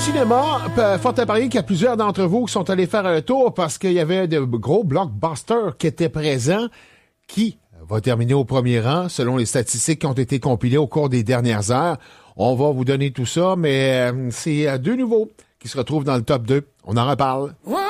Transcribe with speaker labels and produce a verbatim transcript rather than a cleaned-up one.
Speaker 1: cinéma, fort à parier qu'il y a plusieurs d'entre vous qui sont allés faire un tour parce qu'il y avait de gros blockbusters qui étaient présents. Qui va terminer au premier rang selon les statistiques qui ont été compilées au cours des dernières heures? On va vous donner tout ça, mais c'est deux nouveaux qui se retrouvent dans le top deux. On en reparle.